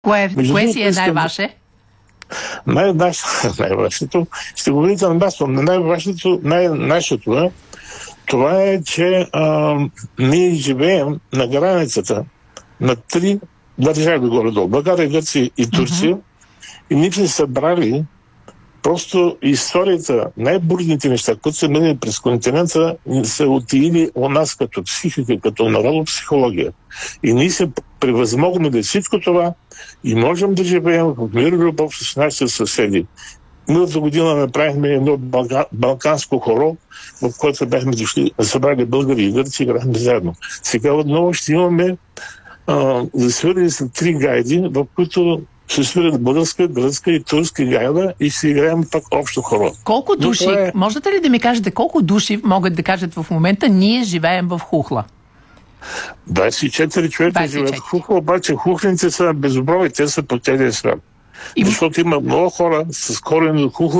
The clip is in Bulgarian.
Кое си е най-ваше? Най-важното, ще го видите на място, най-нашето е, това е, че ние живеем на границата на 3 държави горе-долу. България, Гърция и Турция. И ние сме събрали просто историята, най-бурните неща, които са минали през континента, са отиели у нас като психика, като народопсихология. И ние се превъзмогнали всичко това и можем да живеем в мир и любов с нашите съседи. Миналата година направихме едно балканско хоро, в което бяхме дошли, събрали българи и гърци и играхме заедно. Сега отново ще имаме засвирили са 3 гайди, в които ще свирят българска, гръцка и турска гайда и ще играем пак общо хоро. Колко души, можете ли да ми кажете, колко души могат да кажат в момента ние живеем в Хухла? 24 човека живеят в Хухла, обаче хухленци са безоброви, те са по целия свят. Защото има много хора с корен от Хухла,